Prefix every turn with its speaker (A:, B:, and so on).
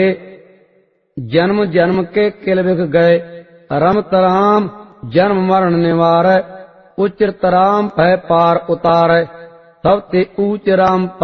A: जन्म जन्म के किल बिख गए रमत राम जन्म मरण निवारै उच्चरत राम भय पार उतारै सब ते ऊच राम